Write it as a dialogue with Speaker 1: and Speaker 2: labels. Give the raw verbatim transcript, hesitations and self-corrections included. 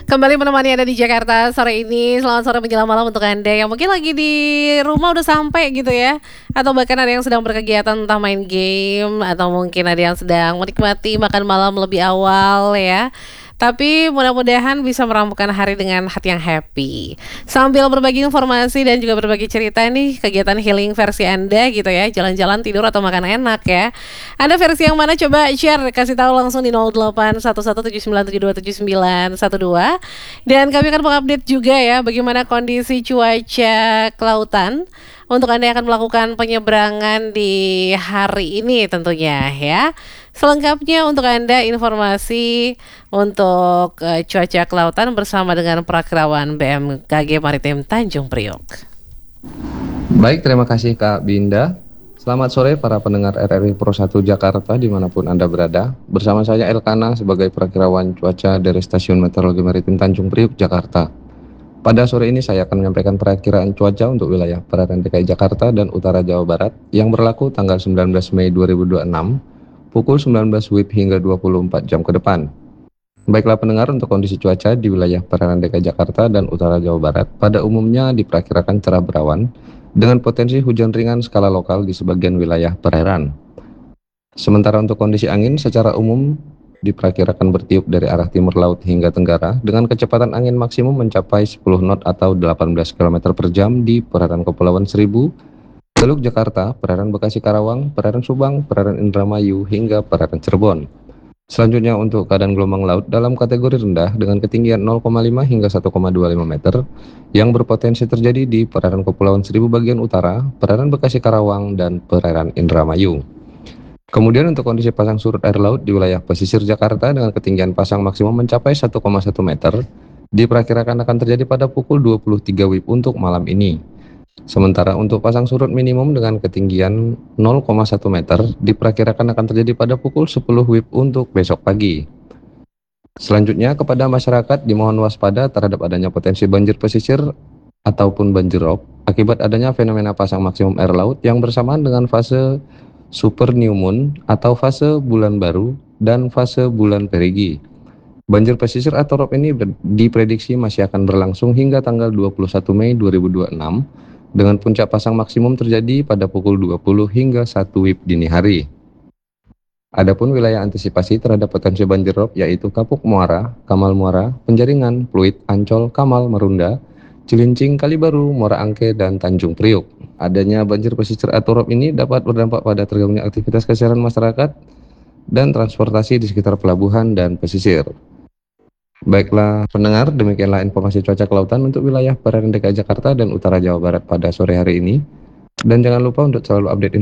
Speaker 1: Kembali menemani Anda di Jakarta sore ini. Selamat sore menjelang malam untuk Anda yang mungkin lagi di rumah udah sampai gitu ya, atau bahkan ada yang sedang berkegiatan entah main game, atau mungkin ada yang sedang menikmati makan malam lebih awal ya. Tapi mudah-mudahan bisa merampungkan hari dengan hati yang happy, sambil berbagi informasi dan juga berbagi cerita nih kegiatan healing versi Anda gitu ya. Jalan-jalan, tidur, atau makan enak ya. Anda versi yang mana? Coba share, kasih tahu langsung di nol delapan satu satu tujuh sembilan tujuh dua tujuh sembilan satu dua. Dan kami akan mengupdate juga ya bagaimana kondisi cuaca kelautan untuk Anda yang akan melakukan penyeberangan di hari ini tentunya ya. Selengkapnya untuk Anda informasi untuk uh, cuaca kelautan bersama dengan Prakirawan B M K G Maritim Tanjung Priok.
Speaker 2: Baik, terima kasih Kak Binda. Selamat sore para pendengar R R I Pro satu Jakarta dimanapun Anda berada. Bersama saya Elkana sebagai Prakirawan Cuaca dari Stasiun Meteorologi Maritim Tanjung Priok, Jakarta. Pada sore ini saya akan menyampaikan perakiraan cuaca untuk wilayah perairan D K I Jakarta dan utara Jawa Barat yang berlaku tanggal sembilan belas Mei dua ribu dua puluh enam pukul sembilan belas W I B hingga dua puluh empat jam ke depan. Baiklah pendengar, untuk kondisi cuaca di wilayah perairan D K I Jakarta dan utara Jawa Barat pada umumnya diperkirakan cerah berawan dengan potensi hujan ringan skala lokal di sebagian wilayah perairan. Sementara untuk kondisi angin secara umum diperkirakan bertiup dari arah timur laut hingga tenggara dengan kecepatan angin maksimum mencapai sepuluh knot atau delapan belas kilometer per jam di perairan Kepulauan Seribu, Teluk Jakarta, perairan Bekasi Karawang, perairan Subang, perairan Indramayu, hingga perairan Cirebon. Selanjutnya untuk keadaan gelombang laut dalam kategori rendah dengan ketinggian nol koma lima hingga satu koma dua lima meter yang berpotensi terjadi di perairan Kepulauan Seribu bagian utara, perairan Bekasi Karawang, dan perairan Indramayu. Kemudian untuk kondisi pasang surut air laut di wilayah pesisir Jakarta dengan ketinggian pasang maksimum mencapai satu koma satu meter diperkirakan akan terjadi pada pukul dua puluh tiga W I B untuk malam ini. Sementara untuk pasang surut minimum dengan ketinggian nol koma satu meter diperkirakan akan terjadi pada pukul sepuluh W I B untuk besok pagi. Selanjutnya kepada masyarakat dimohon waspada terhadap adanya potensi banjir pesisir ataupun banjir rob akibat adanya fenomena pasang maksimum air laut yang bersamaan dengan fase super new moon atau fase bulan baru dan fase bulan perigi. Banjir pesisir atau rob ini diprediksi masih akan berlangsung hingga tanggal dua puluh satu Mei dua ribu dua puluh enam dengan puncak pasang maksimum terjadi pada pukul dua puluh hingga satu W I B dini hari. Adapun wilayah antisipasi terhadap potensi banjir rob yaitu Kapuk Muara, Kamal Muara, Penjaringan, Pluit, Ancol, Kamal, Marunda, Cilincing, Kalibaru, Muara Angke, dan Tanjung Priok. Adanya banjir pesisir atau rob ini dapat berdampak pada terganggunya aktivitas keseharian masyarakat dan transportasi di sekitar pelabuhan dan pesisir. Baiklah pendengar, demikianlah informasi cuaca kelautan untuk wilayah perairan D K I Jakarta dan utara Jawa Barat pada sore hari ini. Dan jangan lupa untuk selalu update